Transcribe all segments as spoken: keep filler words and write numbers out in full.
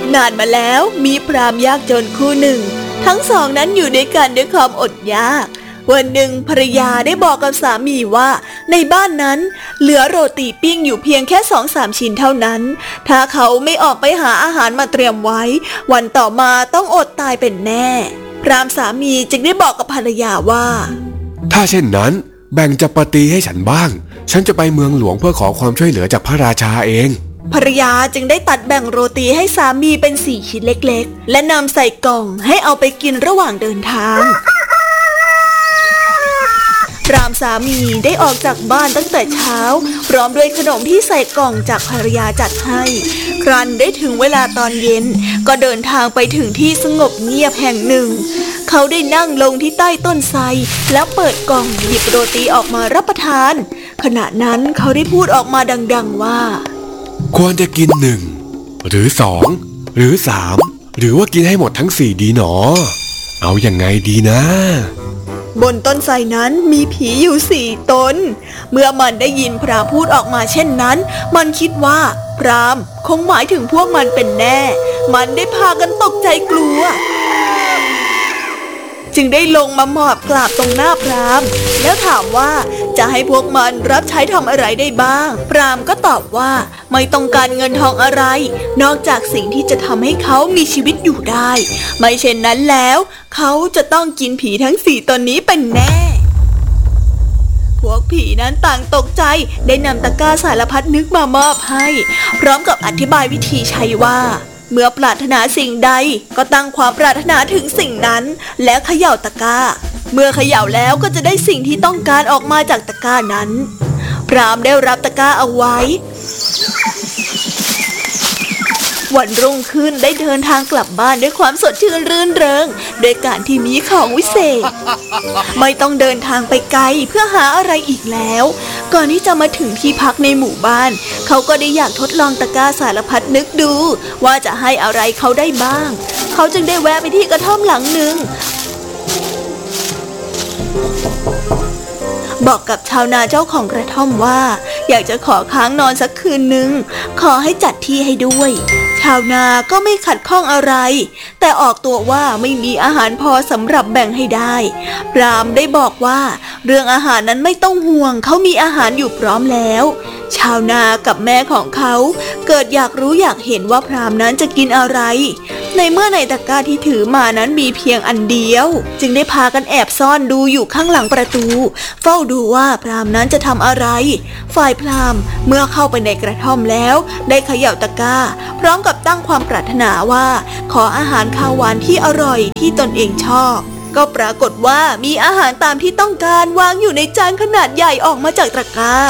นานมาแล้วมีพราหมณ์ยากจนคู่หนึ่งทั้งสองนั้นอยู่ด้วยกันด้วยความอดยากวันหนึ่งภรรยาได้บอกกับสามีว่าในบ้านนั้นเหลือโรตีปิ้งอยู่เพียงแค่สองสามชิ้นเท่านั้นถ้าเขาไม่ออกไปหาอาหารมาเตรียมไว้วันต่อมาต้องอดตายเป็นแน่พราหมณ์สามีจึงได้บอกกับภรรยาว่าถ้าเช่นนั้นแบ่งจัปาตีให้ฉันบ้างฉันจะไปเมืองหลวงเพื่อขอความช่วยเหลือจากพระราชาเองภรรยาจึงได้ตัดแบ่งโรตีให้สามีเป็นสี่ชิ้นเล็กๆและนำใส่กล่องให้เอาไปกินระหว่างเดินทางพราหมณ์สามีได้ออกจากบ้านตั้งแต่เช้าพร้อมด้วยขนมที่ใส่กล่องจากภรรยาจัดให้ครั้นได้ถึงเวลาตอนเย็นก็เดินทางไปถึงที่สงบเงียบแห่งหนึ่งเขาได้นั่งลงที่ใต้ต้นไทรแล้วเปิดกล่องหยิบโรตีออกมารับประทานขณะนั้นเขาได้พูดออกมาดังๆว่าควรจะกินหนึ่งหรือสองหรือสามหรือว่ากินให้หมดทั้งสี่ดีหนอเอาอย่างไงดีนะบนต้นไทรนั้นมีผีอยู่สี่ตนเมื่อมันได้ยินพราหมณ์พูดออกมาเช่นนั้นมันคิดว่าพราหมณ์คงหมายถึงพวกมันเป็นแน่มันได้พากันตกใจกลัวจึงได้ลงมาหมอบกราบตรงหน้าพราหมณ์แล้วถามว่าจะให้พวกมันรับใช้ทำอะไรได้บ้างพราหมณ์ก็ตอบว่าไม่ต้องการเงินทองอะไรนอกจากสิ่งที่จะทำให้เขามีชีวิตอยู่ได้ไม่เช่นนั้นแล้วเขาจะต้องกินผีทั้งสี่ตนนี้เป็นแน่พวกผีนั้นต่างตกใจได้นำตะกร้าสารพัดนึกมามอบให้พร้อมกับอธิบายวิธีใช้ว่าเมื่อปรารถนาสิ่งใดก็ตั้งความปรารถนาถึงสิ่งนั้นแล้วเขย่าตะกร้าเมื่อเขย่าแล้วก็จะได้สิ่งที่ต้องการออกมาจากตะกร้านั้นพราหมณ์ได้รับตะกร้าเอาไว้วันรุ่งขึ้นได้เดินทางกลับบ้านด้วยความสดชื่นรื่นเริงโดยการที่มีของวิเศษไม่ต้องเดินทางไปไกลเพื่อหาอะไรอีกแล้วก่อนที่จะมาถึงที่พักในหมู่บ้านเขาก็ได้อยากทดลองตะกร้าสารพัดนึกดูว่าจะให้อะไรเขาได้บ้างเขาจึงได้แวะไปที่กระท่อมหลังหนึ่งบอกกับชาวนาเจ้าของกระท่อมว่าอยากจะขอค้างนอนสักคืนนึงขอให้จัดที่ให้ด้วยชาวนาก็ไม่ขัดข้องอะไรแต่ออกตัวว่าไม่มีอาหารพอสำหรับแบ่งให้ได้พราหมณ์ได้บอกว่าเรื่องอาหารนั้นไม่ต้องห่วงเขามีอาหารอยู่พร้อมแล้วชาวนากับแม่ของเขาเกิดอยากรู้อยากเห็นว่าพราหมณ์นั้นจะกินอะไรในเมื่อในตะกร้าที่ถือมานั้นมีเพียงอันเดียวจึงได้พากันแอบซ่อนดูอยู่ข้างหลังประตูเฝ้าดูว่าพราหมณ์นั้นจะทำอะไรฝ่ายพราหมณ์เมื่อเข้าไปในกระท่อมแล้วได้เขย่าตะกร้าพร้อมกับตั้งความปรารถนาว่าขออาหารข้าวหวานที่อร่อยที่ตนเองชอบก็ปรากฏว่ามีอาหารตามที่ต้องการวางอยู่ในจานขนาดใหญ่ออกมาจากตะกร้า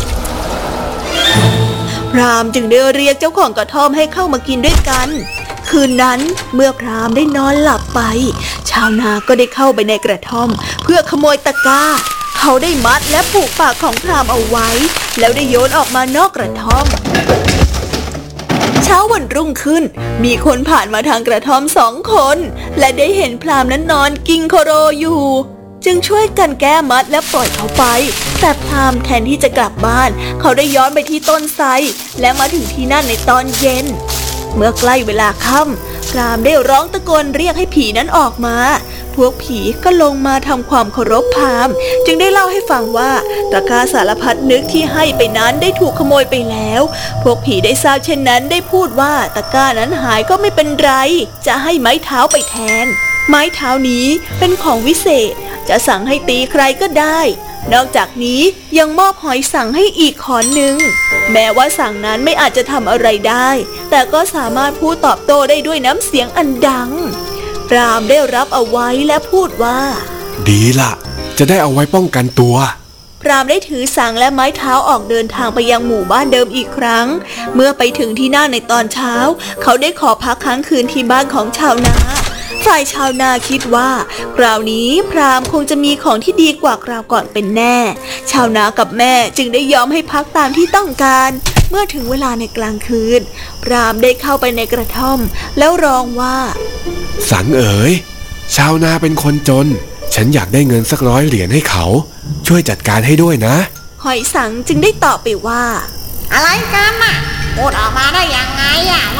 พราหมณ์จึงได้เรียกเจ้าของกระท่อมให้เข้ามากินด้วยกันคืนนั้นเมื่อพราหมณ์ได้นอนหลับไปชาวนาก็ได้เข้าไปในกระท่อมเพื่อขโมยตะกร้าเขาได้มัดและผูกปากของพราหมณ์เอาไว้แล้วได้โยนออกมานอกกระท่อมเช้าวันรุ่งขึ้นมีคนผ่านมาทางกระท่อมสองคนและได้เห็นพราหมณ์นั้นนอนกินโคโรอยู่จึงช่วยกันแก้มัดและปล่อยเขาไปแต่พราหมณ์แทนที่จะกลับบ้านเขาได้ย้อนไปที่ต้นไทรและมาถึงที่นั่นในตอนเย็นเมื่อใกล้เวลาค่ำพราหมณ์ได้ร้องตะโกนเรียกให้ผีนั้นออกมาพวกผีก็ลงมาทำความเคารพพราหมณ์จึงได้เล่าให้ฟังว่าตะกร้าสารพัดนึกที่ให้ไปนั้นได้ถูกขโมยไปแล้วพวกผีได้ทราบเช่นนั้นได้พูดว่าตะกร้านั้นหายก็ไม่เป็นไรจะให้ไม้เท้าไปแทนไม้เท้านี้เป็นของวิเศษจะสั่งให้ตีใครก็ได้นอกจากนี้ยังมอบหอยสังให้อีกขอนหนึ่งแม้ว่าสังนั้นไม่อาจจะทำอะไรได้แต่ก็สามารถพูดตอบโต้ได้ด้วยน้ำเสียงอันดังพราหมณ์ได้รับเอาไว้และพูดว่าดีล่ะจะได้เอาไว้ป้องกันตัวพราหมณ์ได้ถือสังและไม้เท้าออกเดินทางไปยังหมู่บ้านเดิมอีกครั้งเมื่อไปถึงที่นั่นในตอนเช้าเขาได้ขอพักค้างคืนที่บ้านของชาวนาฝ่ายชาวนาคิดว่าคราวนี้พราหมณ์คงจะมีของที่ดีกว่าคราวก่อนเป็นแน่ชาวนากับแม่จึงได้ยอมให้พักตามที่ต้องการเมื่อถึงเวลาในกลางคืนพราหมณ์ได้เข้าไปในกระท่อมแล้วร้องว่าสังเอ๋ยชาวนาเป็นคนจนฉันอยากได้เงินสักร้อยเหรียญให้เขาช่วยจัดการให้ด้วยนะหอยสังจึงได้ตอบไปว่าอะไรกันน่ะพูดออกมาได้ยังไงอ่ะว่าจะเอา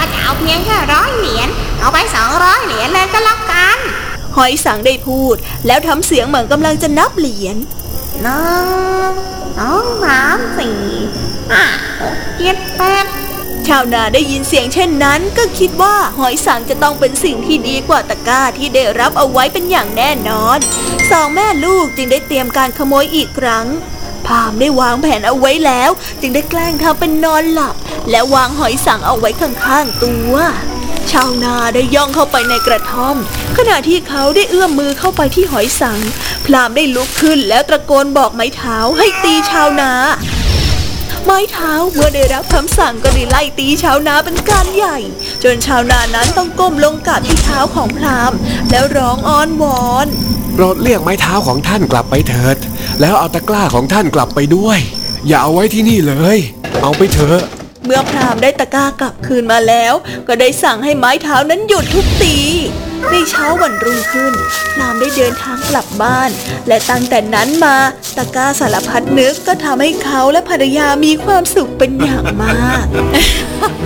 พียงแค่ร้อยเหรียญเอาไปสองร้อยเหรียญเลยก็แล้วกันหอยสังได้พูดแล้วทำเสียงเหมือนกำลังจะนับเหรียญหนึ่งสองสามสี่ห้าหกเจ็ดแปดชาวนาได้ยินเสียงเช่นนั้นก็คิดว่าหอยสังจะต้องเป็นสิ่งที่ดีกว่าตะกร้าที่ได้รับเอาไว้เป็นอย่างแน่นอนสองแม่ลูกจึงได้เตรียมการขโมยอีกครั้งพรามได้วางแผนเอาไว้แล้วจึงได้แกล้งทำเป็นนอนหลับและวางหอยสังเอาไว้ข้างๆตัวชาวนาได้ย่องเข้าไปในกระท่อมขณะที่เขาได้เอื้อมมือเข้าไปที่หอยสังพรามได้ลุกขึ้นแล้วตะโกนบอกไม้เท้าให้ตีชาวนาไม้เท้าเมื่อได้รับคำสั่งก็ได้ไล่ตีชาวนาเป็นการใหญ่จนชาวนานั้นต้องก้มลงกราบที่เท้าของพรามแล้วร้องอ้อนวอนโปรดเรียกไม้เท้าของท่านกลับไปเถิดแล้วเอาตะกร้าของท่านกลับไปด้วยอย่าเอาไว้ที่นี่เลยเอาไปเถอะเมื่อพรามได้ตะกร้ากลับคืนมาแล้วก็ได้สั่งให้ไม้เท้านั้นหยุดทุบตีในเช้าวันรุ่งขึ้นพรามได้เดินทางกลับบ้านและตั้งแต่นั้นมาตะกร้าสารพัดนึกก็ทำให้เขาและภรรยามีความสุขเป็นอย่างมาก